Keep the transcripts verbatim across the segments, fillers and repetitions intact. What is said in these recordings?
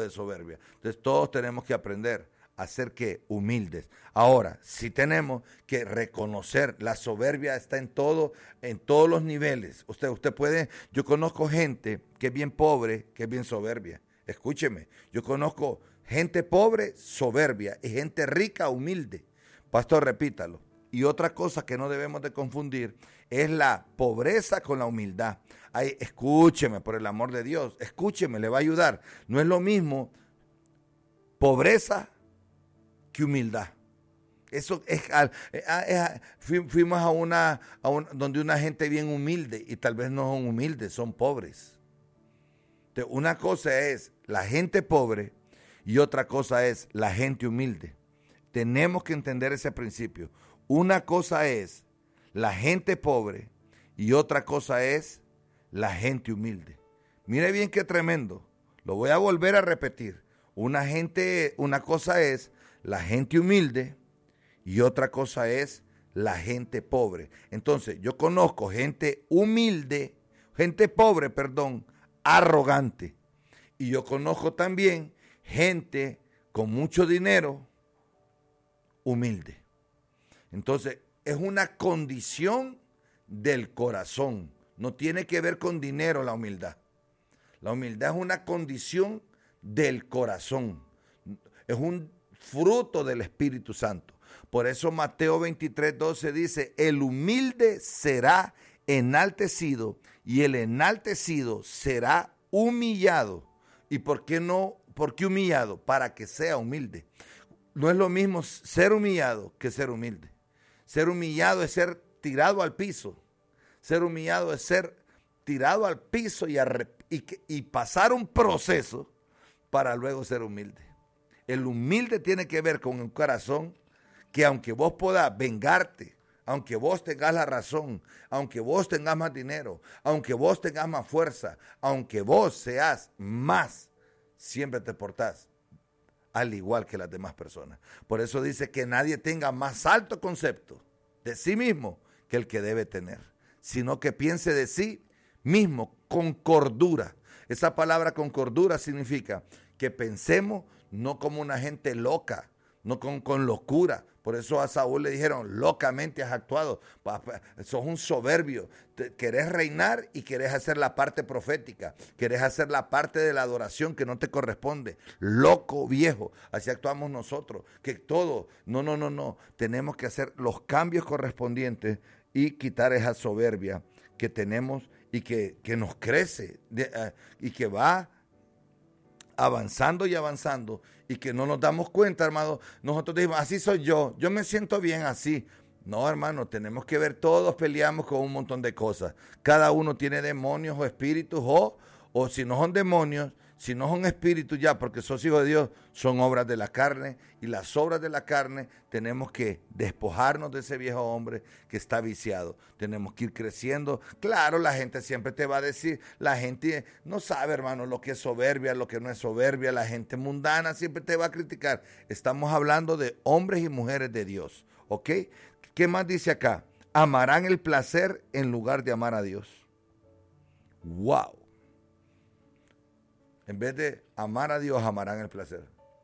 de soberbia. Entonces todos tenemos que aprender a ser que humildes. Ahora, sí tenemos que reconocer, la soberbia está en todo, en todos los niveles. Usted, usted puede, yo conozco gente que es bien pobre, que es bien soberbia. Escúcheme, yo conozco gente pobre, soberbia, y gente rica, humilde. Pastor, repítalo. Y otra cosa que no debemos de confundir es la pobreza con la humildad. Ay, escúcheme, por el amor de Dios, escúcheme, le va a ayudar. No es lo mismo pobreza que humildad. Eso es, es, es fuimos a una, a una donde una gente bien humilde y tal vez no son humildes, son pobres. Entonces, una cosa es la gente pobre y otra cosa es la gente humilde. Tenemos que entender ese principio. Una cosa es la gente pobre y otra cosa es la gente humilde. Mire bien qué tremendo. Lo voy a volver a repetir. Una gente, una cosa es la gente humilde y otra cosa es la gente pobre. Entonces, yo conozco gente humilde, gente pobre, perdón, arrogante. Y yo conozco también gente con mucho dinero, humilde. Entonces, es una condición del corazón. No tiene que ver con dinero la humildad. La humildad es una condición del corazón. Es un fruto del Espíritu Santo. Por eso Mateo veintitrés, doce dice, el humilde será enaltecido y el enaltecido será humillado. ¿Y por qué no? ¿Por qué humillado? Para que sea humilde. No es lo mismo ser humillado que ser humilde. Ser humillado es ser tirado al piso. Ser humillado es ser tirado al piso y, y, y pasar un proceso para luego ser humilde. El humilde tiene que ver con un corazón que aunque vos puedas vengarte, aunque vos tengas la razón, aunque vos tengas más dinero, aunque vos tengas más fuerza, aunque vos seas más, siempre te portás al igual que las demás personas. Por eso dice que nadie tenga más alto concepto de sí mismo que el que debe tener, sino que piense de sí mismo con cordura. Esa palabra con cordura significa que pensemos no como una gente loca, no con, con locura. Por eso a Saúl le dijeron, locamente has actuado, sos un soberbio, te, querés reinar y querés hacer la parte profética, querés hacer la parte de la adoración que no te corresponde, loco viejo, así actuamos nosotros, que todo, no, no, no, no, tenemos que hacer los cambios correspondientes y quitar esa soberbia que tenemos y que, que nos crece de, uh, y que va avanzando y avanzando y que no nos damos cuenta, hermano. Nosotros decimos, así soy yo, yo me siento bien así. No, hermano, tenemos que ver, todos peleamos con un montón de cosas. Cada uno tiene demonios o espíritus o, o si no son demonios, si no son espíritus ya, porque sos hijos de Dios, son obras de la carne, y las obras de la carne tenemos que despojarnos de ese viejo hombre que está viciado. Tenemos que ir creciendo. Claro, la gente siempre te va a decir, la gente no sabe, hermano, lo que es soberbia, lo que no es soberbia, la gente mundana siempre te va a criticar. Estamos hablando de hombres y mujeres de Dios, ¿ok? ¿Qué más dice acá? Amarán el placer en lugar de amar a Dios. ¡Wow! En vez de amar a Dios, amarán el placer.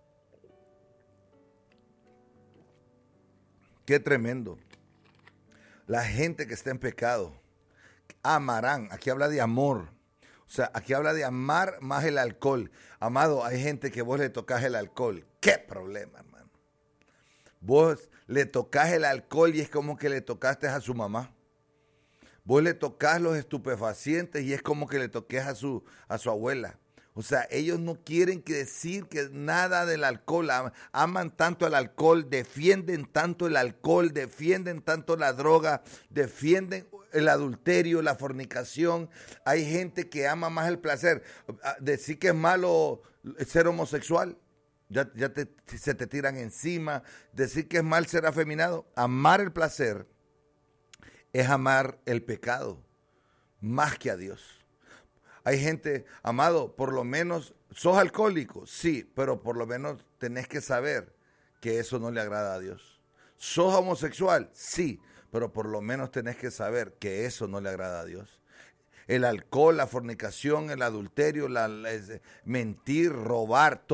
Qué tremendo. La gente que está en pecado, amarán. Aquí habla de amor. O sea, aquí habla de amar más el alcohol. Amado, hay gente que vos le tocás el alcohol. ¡Qué problema, hermano! Vos le tocás el alcohol y es como que le tocaste a su mamá. Vos le tocás los estupefacientes y es como que le toques a su, a su abuela. O sea, ellos no quieren que decir que nada del alcohol, aman tanto el alcohol, defienden tanto el alcohol, defienden tanto la droga, defienden el adulterio, la fornicación. Hay gente que ama más el placer. Decir que es malo ser homosexual, ya, ya te, se te tiran encima. Decir que es mal ser afeminado. Amar el placer es amar el pecado más que a Dios. Hay gente, amado, por lo menos, ¿sos alcohólico? Sí, pero por lo menos tenés que saber que eso no le agrada a Dios. ¿Sos homosexual? Sí, pero por lo menos tenés que saber que eso no le agrada a Dios. El alcohol, la fornicación, el adulterio, la, la, mentir, robar,